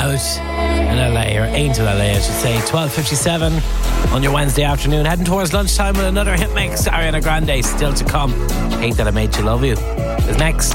out in LA, or ain't in LA, I should say. 12:57 on your Wednesday afternoon, heading towards lunchtime with another hit mix. Ariana Grande still to come. Hate That I Made You Love You is next.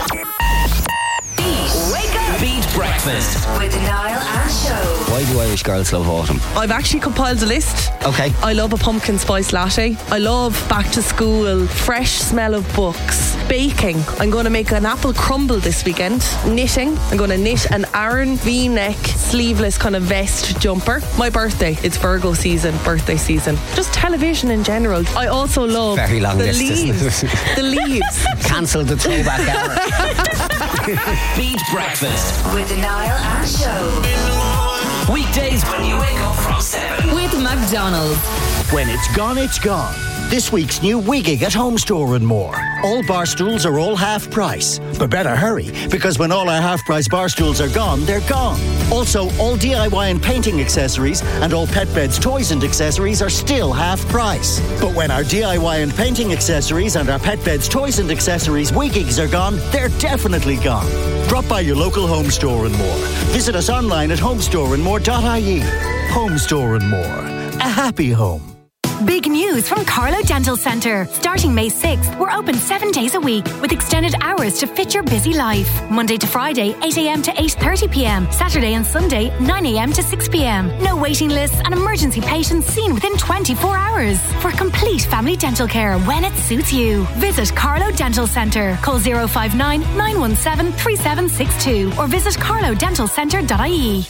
Beat Breakfast with Niall and Show. Why do Irish girls love autumn? I've actually compiled a list. Okay. I love a pumpkin spice latte. I love back to school, fresh smell of books, baking. I'm going to make an apple crumble this weekend. Knitting. I'm going to knit an Aran V-neck sleeveless kind of vest jumper. My birthday. It's Virgo season, birthday season. Just television in general. I also love Very long the list, leaves. isn't it? The leaves. Cancel the throwback hour. Beat Breakfast with Niall and Show. Weekdays when you wake up from 7. With McDonald's. When it's gone, it's gone. This week's new Wigging at Home Store and more. All bar stools are all half price. But better hurry, because when all our half price bar stools are gone, they're gone. Also, all DIY and painting accessories and all pet beds, toys and accessories are still half price. But when our DIY and painting accessories and our pet beds, toys and accessories Wiggings are gone, they're definitely gone. Drop by your local Home Store and more. Visit us online at homestoreandmore.ie. Home Store and More. A happy home. Big news from Carlo Dental Centre. Starting May 6th, we're open 7 days a week with extended hours to fit your busy life. Monday to Friday, 8 a.m. to 8:30 p.m. Saturday and Sunday, 9 a.m. to 6 p.m. No waiting lists and emergency patients seen within 24 hours. For complete family dental care when it suits you. Visit Carlo Dental Centre. Call 059 917 3762 or visit carlodentalcentre.ie.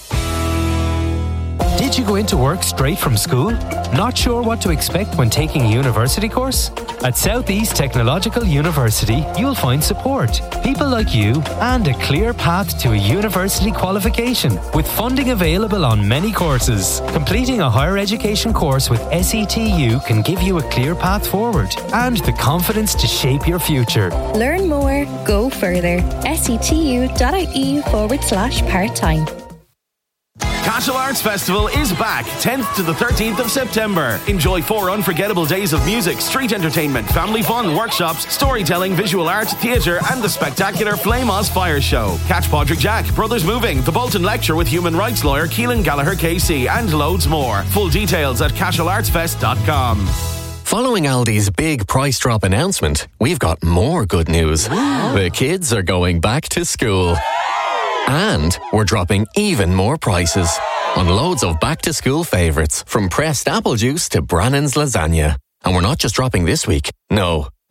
Did you go into work straight from school? Not sure what to expect when taking a university course? At Southeast Technological University, you'll find support, people like you, and a clear path to a university qualification, with funding available on many courses. Completing a higher education course with SETU can give you a clear path forward and the confidence to shape your future. Learn more, go further. setu.ie/part-time. Cashel Arts Festival is back 10th to the 13th of September. Enjoy 4 unforgettable days of music, street entertainment, family fun, workshops, storytelling, visual art, theatre and the spectacular Flame Oz Fire Show. Catch Padraig Jack, Brothers Moving, the Bolton Lecture with human rights lawyer Keelan Gallagher KC and loads more. Full details at cashelartsfest.com. Following Aldi's big price drop announcement, we've got more good news. The kids are going back to school. And we're dropping even more prices on loads of back-to-school favourites, from pressed apple juice to Brannan's lasagna. And we're not just dropping this week. No,